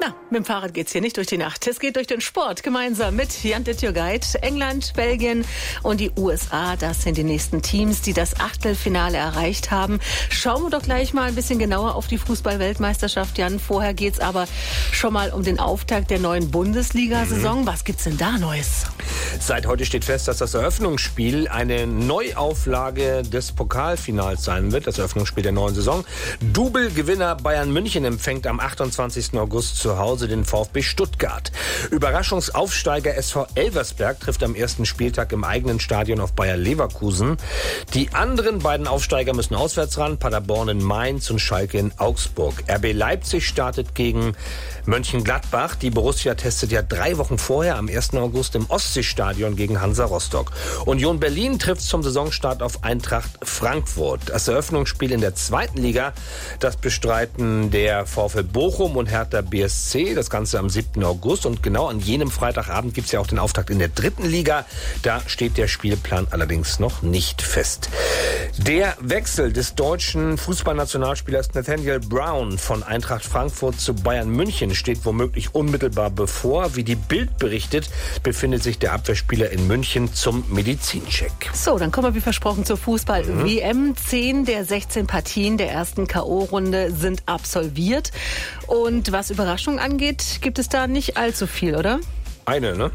Na, mit dem Fahrrad geht's hier nicht durch die Nacht. Es geht durch den Sport gemeinsam mit Jan Dittjogait. England, Belgien und die USA, das sind die nächsten Teams, die das Achtelfinale erreicht haben. Schauen wir doch gleich mal ein bisschen genauer auf die Fußball-Weltmeisterschaft, Jan. Vorher geht's aber schon mal um den Auftakt der neuen Bundesliga-Saison. Was gibt's denn da Neues? Seit heute steht fest, dass das Eröffnungsspiel eine Neuauflage des Pokalfinals sein wird. Das Eröffnungsspiel der neuen Saison. Double-Gewinner Bayern München empfängt am 28. August zu Hause den VfB Stuttgart. Überraschungsaufsteiger SV Elversberg trifft am ersten Spieltag im eigenen Stadion auf Bayer Leverkusen. Die anderen beiden Aufsteiger müssen auswärts ran. Paderborn in Mainz und Schalke in Augsburg. RB Leipzig startet gegen Mönchengladbach. Die Borussia testet ja 3 Wochen vorher am 1. August im Ostseestadion gegen Hansa Rostock. Union Berlin trifft zum Saisonstart auf Eintracht Frankfurt. Das Eröffnungsspiel in der 2. Liga, das bestreiten der VfL Bochum und Hertha BSC. Das Ganze am 7. August. Und genau an jenem Freitagabend gibt es ja auch den Auftakt in der 3. Liga. Da steht der Spielplan allerdings noch nicht fest. Der Wechsel des deutschen Fußballnationalspielers Nathaniel Brown von Eintracht Frankfurt zu Bayern München steht womöglich unmittelbar bevor. Wie die Bild berichtet, befindet sich der Abwehrspieler in München zum Medizincheck. So, dann kommen wir wie versprochen zur Fußball-WM. 10 der 16 Partien der ersten K.O.-Runde sind absolviert. Und was Überraschung angeht, gibt es da nicht allzu viel, oder? Eine, ne?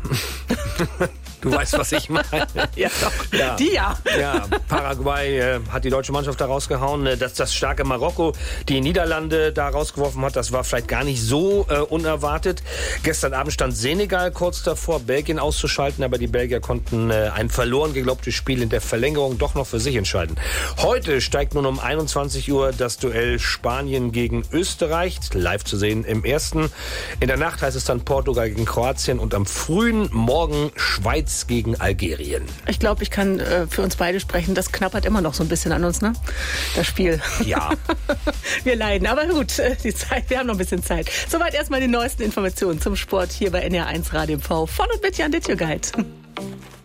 Du weißt, was ich meine. Ja, doch. Ja. Die ja. Ja, Paraguay hat die deutsche Mannschaft da rausgehauen. Dass das starke Marokko die Niederlande da rausgeworfen hat, das war vielleicht gar nicht so unerwartet. Gestern Abend stand Senegal kurz davor, Belgien auszuschalten, aber die Belgier konnten ein verloren geglaubtes Spiel in der Verlängerung doch noch für sich entscheiden. Heute steigt nun um 21 Uhr das Duell Spanien gegen Österreich, live zu sehen im ersten. In der Nacht heißt es dann Portugal gegen Kroatien und am frühen Morgen Schweiz gegen Algerien. Ich glaube, ich kann für uns beide sprechen. Das knappert immer noch so ein bisschen an uns, ne? Das Spiel. Ja. Wir leiden. Aber gut, die Zeit, wir haben noch ein bisschen Zeit. Soweit erstmal die neuesten Informationen zum Sport hier bei NR1 Radio MV von und mit Jan Dittjogait.